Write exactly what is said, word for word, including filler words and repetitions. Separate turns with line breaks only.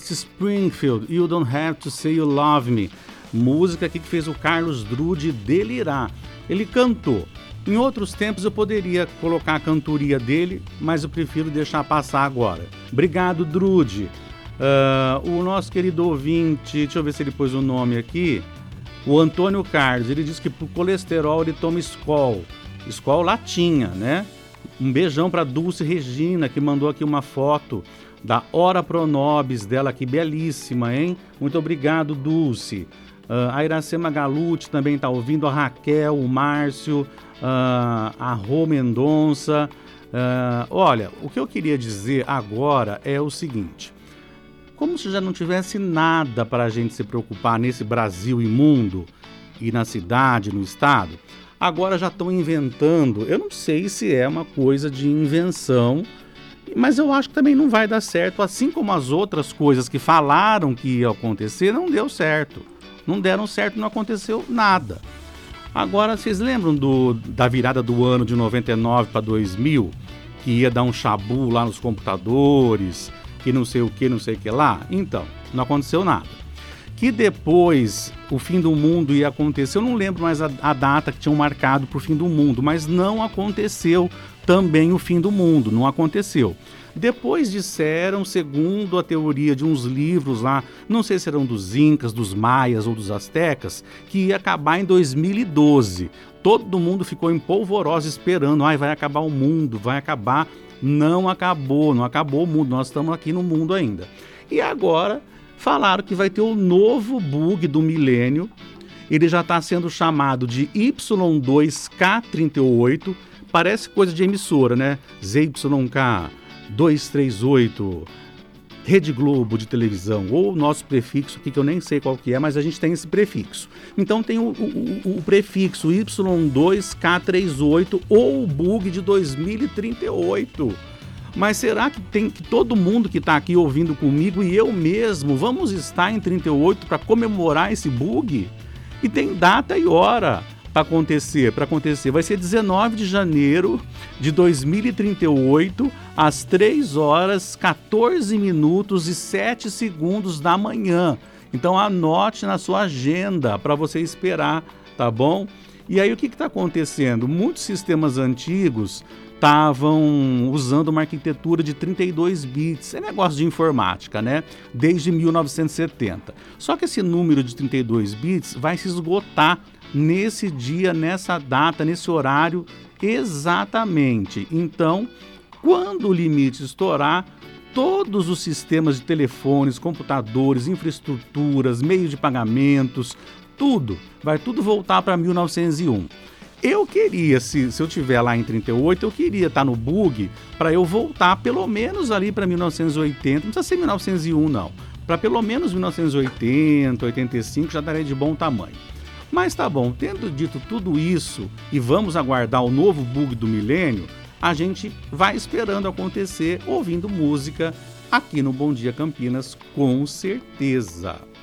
Dusty Springfield, You Don't Have to Say You Love Me. Música aqui que fez o Carlos Drude delirar. Ele cantou. Em outros tempos eu poderia colocar a cantoria dele, mas eu prefiro deixar passar agora. Obrigado, Drude. Uh, o nosso querido ouvinte, deixa eu ver se ele pôs o nome aqui, o Antônio Carlos, ele disse que pro colesterol ele toma Skol. Skol latinha, né? Um beijão para Dulce Regina, que mandou aqui uma foto da Ora Pronobis dela aqui, belíssima, hein? Muito obrigado, Dulce. Uh, a Iracema Galute também está ouvindo, a Raquel, o Márcio, uh, a Rô Mendonça. Uh, olha, o que eu queria dizer agora é o seguinte: como se já não tivesse nada para a gente se preocupar nesse Brasil imundo e na cidade, no estado, agora já estão inventando, eu não sei se é uma coisa de invenção, mas eu acho que também não vai dar certo, assim como as outras coisas que falaram que ia acontecer, não deu certo. Não deram certo, não aconteceu nada. Agora, vocês lembram do, da virada do ano de noventa e nove para dois mil? Que ia dar um chabu lá nos computadores, que não sei o que, não sei o que lá? Então, não aconteceu nada. Que depois o fim do mundo ia acontecer, eu não lembro mais a, a data que tinham marcado para o fim do mundo, mas não aconteceu também o fim do mundo, não aconteceu. Depois disseram, segundo a teoria de uns livros lá, não sei se eram dos Incas, dos Maias ou dos Aztecas, que ia acabar em dois mil e doze. Todo mundo ficou em polvorosa esperando, ai, vai acabar o mundo, vai acabar. Não acabou, não acabou o mundo, nós estamos aqui no mundo ainda. E agora falaram que vai ter o novo bug do milênio, ele já está sendo chamado de Y dois K trinta e oito, parece coisa de emissora, né? Z Y K duzentos e trinta e oito, Rede Globo de televisão, ou o nosso prefixo aqui, que eu nem sei qual que é, mas a gente tem esse prefixo. Então tem o, o, o prefixo Y dois K trinta e oito ou o bug de dois mil e trinta e oito. Mas será que tem que todo mundo que está aqui ouvindo comigo e eu mesmo vamos estar em trinta e oito para comemorar esse bug? E tem data e hora para acontecer, para acontecer. Vai ser dezenove de janeiro de dois mil e trinta e oito, às três horas, quatorze minutos e sete segundos da manhã. Então anote na sua agenda para você esperar, tá bom? E aí o que está acontecendo? Muitos sistemas antigos estavam usando uma arquitetura de trinta e dois bits, é negócio de informática, né? Desde mil novecentos e setenta. Só que esse número de trinta e dois bits vai se esgotar nesse dia, nessa data, nesse horário exatamente. Então, quando o limite estourar, todos os sistemas de telefones, computadores, infraestruturas, meios de pagamentos, tudo, vai tudo voltar para mil novecentos e um. Eu queria, se, se eu estiver lá em trinta e oito, eu queria estar no bug para eu voltar pelo menos ali para mil novecentos e oitenta, não precisa ser mil novecentos e um não, para pelo menos mil novecentos e oitenta, oitenta e cinco já daria de bom tamanho. Mas tá bom, tendo dito tudo isso e vamos aguardar o novo bug do milênio, a gente vai esperando acontecer ouvindo música aqui no Bom Dia Campinas, com certeza.